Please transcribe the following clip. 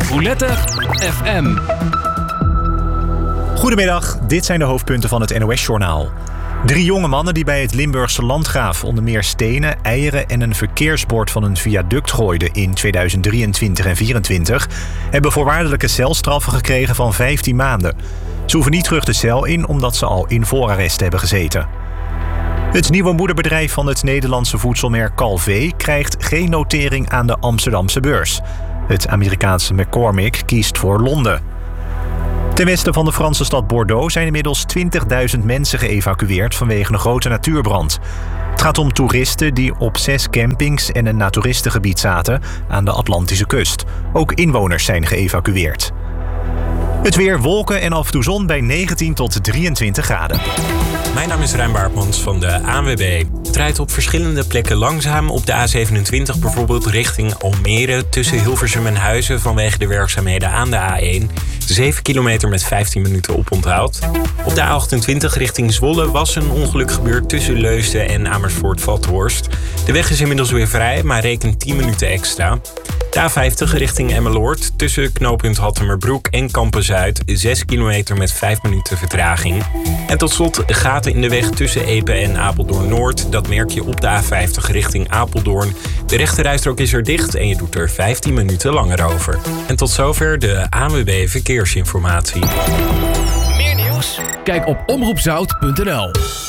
Roulette FM. Goedemiddag, dit zijn de hoofdpunten van het NOS-journaal. 3 jonge mannen die bij het Limburgse Landgraaf onder meer stenen, eieren en een verkeersbord van een viaduct gooiden in 2023 en 2024... hebben voorwaardelijke celstraffen gekregen van 15 maanden. Ze hoeven niet terug de cel in omdat ze al in voorarrest hebben gezeten. Het nieuwe moederbedrijf van het Nederlandse voedselmerk Calvé krijgt geen notering aan de Amsterdamse beurs. Het Amerikaanse McCormick kiest voor Londen. Ten westen van de Franse stad Bordeaux zijn inmiddels 20.000 mensen geëvacueerd vanwege een grote natuurbrand. Het gaat om toeristen die op 6 campings en een naturistengebied zaten aan de Atlantische kust. Ook inwoners zijn geëvacueerd. Het weer, wolken en af en toe zon bij 19 tot 23 graden. Mijn naam is Rijn Baartmans van de ANWB. Het rijdt op verschillende plekken langzaam. Op de A27 bijvoorbeeld richting Almere tussen Hilversum en Huizen vanwege de werkzaamheden aan de A1. 7 kilometer met 15 minuten oponthoud. Op de A28 richting Zwolle was een ongeluk gebeurd tussen Leusden en Amersfoort-Vathorst. De weg is inmiddels weer vrij, maar reken 10 minuten extra. De A50 richting Emmeloord tussen knooppunt Hattemerbroek en Kampen-Zuid 6 kilometer met 5 minuten vertraging. En tot slot gaten in de weg tussen Epe en Apeldoorn-Noord. Dat merk je op de A50 richting Apeldoorn. De rechterrijstrook is er dicht en je doet er 15 minuten langer over. En tot zover de ANWB Verkeersinformatie. Meer nieuws? Kijk op omroepzout.nl.